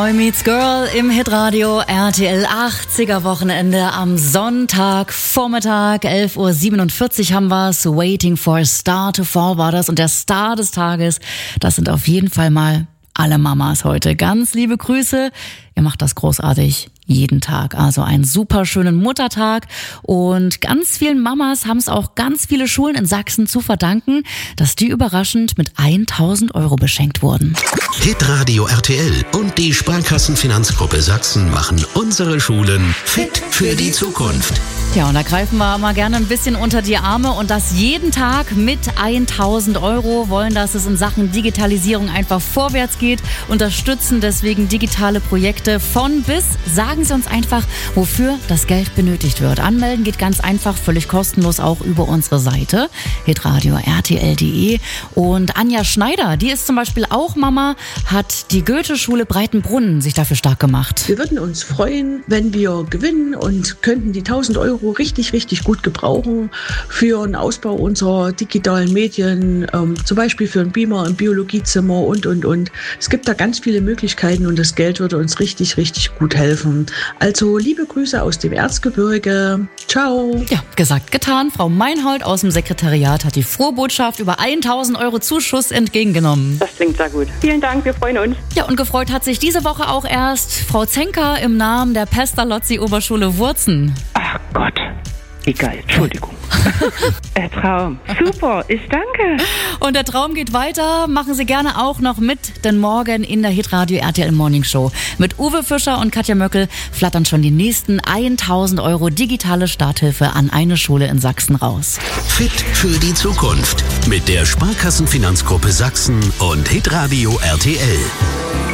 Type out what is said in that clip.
Boy Meets Girl im Hitradio RTL 80er Wochenende am Sonntagvormittag, 11.47 Uhr haben wir's. Waiting for a Star to Fall war das. Und der Star des Tages, das sind auf jeden Fall mal alle Mamas heute. Ganz liebe Grüße. Ihr macht das großartig. Jeden Tag. Also einen super schönen Muttertag. Und ganz vielen Mamas haben es auch ganz viele Schulen in Sachsen zu verdanken, dass die überraschend mit 1.000 € beschenkt wurden. Hitradio RTL und die Sparkassenfinanzgruppe Sachsen machen unsere Schulen fit für die Zukunft. Ja, und da greifen wir mal gerne ein bisschen unter die Arme und das jeden Tag mit 1.000 €. Wollen, dass es in Sachen Digitalisierung einfach vorwärts geht. Unterstützen deswegen digitale Projekte von bis. Sagen Sie uns einfach, wofür das Geld benötigt wird. Anmelden geht ganz einfach, völlig kostenlos auch über unsere Seite hitradio rtl.de. Und Anja Schneider, die ist zum Beispiel auch Mama, hat die Goethe-Schule Breitenbrunn sich dafür stark gemacht. Wir würden uns freuen, wenn wir gewinnen und könnten die 1.000 € richtig, richtig gut gebrauchen für einen Ausbau unserer digitalen Medien, zum Beispiel für einen Beamer im Biologiezimmer und. Es gibt da ganz viele Möglichkeiten und das Geld würde uns richtig, richtig gut helfen. Also liebe Grüße aus dem Erzgebirge. Ciao. Ja, gesagt, getan. Frau Meinhold aus dem Sekretariat hat die frohe Botschaft über 1.000 € Zuschuss entgegengenommen. Das klingt sehr gut. Vielen Dank, wir freuen uns. Ja, und gefreut hat sich diese Woche auch erst Frau Zenker im Namen der Pestalozzi-Oberschule Wurzen. Ach Gott, wie geil, Entschuldigung. Traum. Super, ich danke. Und der Traum geht weiter. Machen Sie gerne auch noch mit, denn morgen in der Hitradio RTL Morning Show mit Uwe Fischer und Katja Möckel flattern schon die nächsten 1.000 € digitale Starthilfe an eine Schule in Sachsen raus. Fit für die Zukunft mit der Sparkassenfinanzgruppe Sachsen und Hitradio RTL.